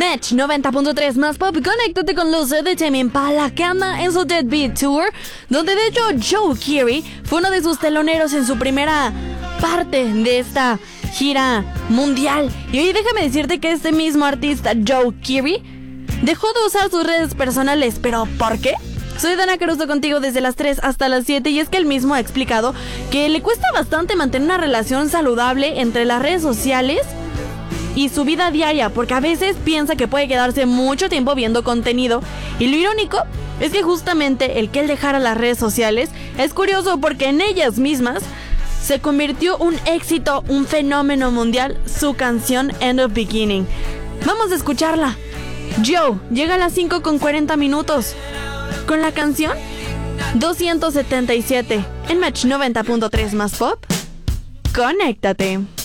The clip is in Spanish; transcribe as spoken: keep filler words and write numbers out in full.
Match noventa punto tres más pop, conéctate con los de Tame Impala que anda en su Deadbeat Tour, donde de hecho Joe Keery fue uno de sus teloneros en su primera parte de esta gira mundial. Y hoy déjame decirte que este mismo artista, Joe Keery, dejó de usar sus redes personales. ¿Pero por qué? Soy Dana Caruso contigo desde las tres hasta las siete, y es que él mismo ha explicado que le cuesta bastante mantener una relación saludable entre las redes sociales y su vida diaria, porque a veces piensa que puede quedarse mucho tiempo viendo contenido. Y lo irónico es que justamente el que él dejara las redes sociales es curioso, porque en ellas mismas se convirtió un éxito, un fenómeno mundial, su canción End of Beginning. Vamos a escucharla. Joe llega a las cinco con cuarenta minutos con la canción doscientos setenta y siete en Match noventa punto tres más pop. Conéctate.